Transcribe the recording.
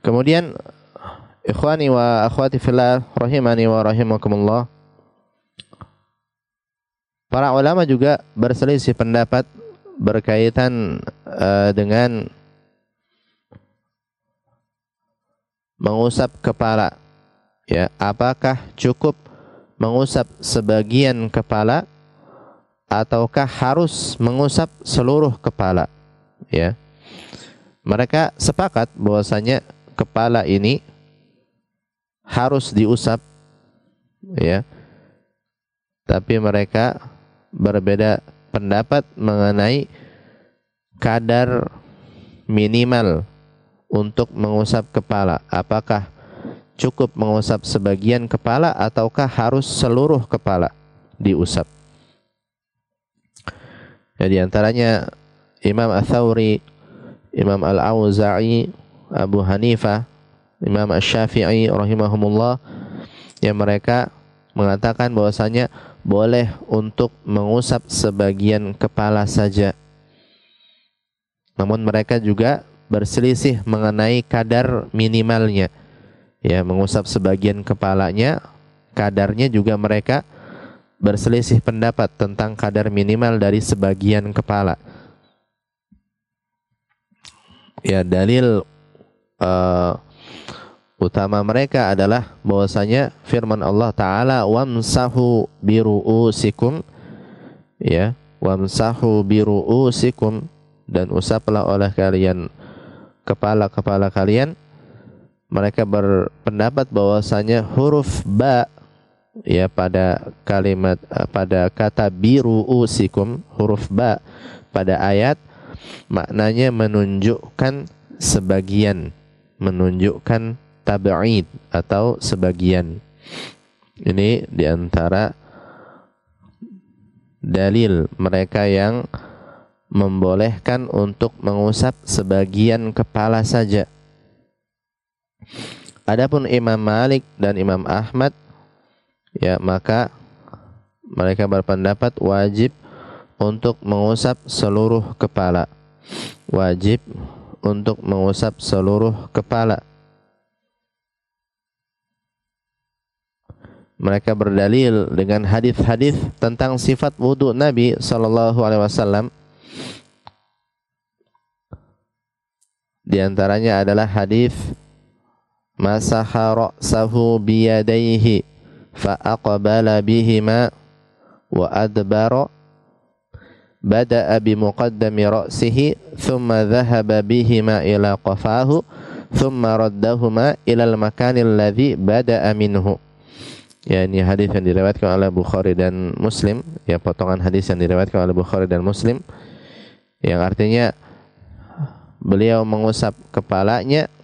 Kemudian ikhwani wa akhwati fillah rahimani wa rahimakumullah, para ulama juga berselisih pendapat berkaitan dengan mengusap kepala. Ya, apakah cukup mengusap sebagian kepala ataukah harus mengusap seluruh kepala? Ya. Mereka sepakat bahwasanya kepala ini harus diusap, ya. Tapi mereka berbeda pendapat mengenai kadar minimal untuk mengusap kepala. Apakah cukup mengusap sebagian kepala ataukah harus seluruh kepala diusap? Ya, di antaranya Imam Ats-Tsauri, Imam Al-Auza'i, Abu Hanifah, Imam Asy-Syafi'i rahimahumullah, yang mereka mengatakan bahwasanya boleh untuk mengusap sebagian kepala saja. Namun mereka juga berselisih mengenai kadar minimalnya. Ya, mengusap sebagian kepalanya, kadarnya juga mereka berselisih pendapat tentang kadar minimal dari sebagian kepala. Ya, dalil utama mereka adalah bahwasanya firman Allah Ta'ala, wamsahu biru'usikum, ya, wamsahu biru'usikum, dan usaplah oleh kalian kepala-kepala kalian. Mereka berpendapat bahwasanya huruf ba, ya, pada kalimat pada kata biru'usikum, huruf ba pada ayat maknanya menunjukkan sebagian, menunjukkan tab'id atau sebagian. Ini diantara dalil mereka yang membolehkan untuk mengusap sebagian kepala saja. Adapun Imam Malik dan Imam Ahmad, ya, maka mereka berpendapat wajib untuk mengusap seluruh kepala. Wajib untuk mengusap seluruh kepala. Mereka berdalil dengan hadis-hadis tentang sifat wudu Nabi sallallahu alaihi wasallam. Di antaranya adalah hadis masaha ra'sahu biyadaihi fa aqbala bihima wa adbara bada'a bi muqaddami ra'sihi thumma dhahaba bihima ila qafahu thumma raddahuma ila al-makani alladhi bada'a minhu. Ya, ini hadis yang diriwayatkan oleh Bukhari dan Muslim, ya, potongan hadis yang diriwayatkan oleh Bukhari dan Muslim, yang artinya beliau mengusap kepalanya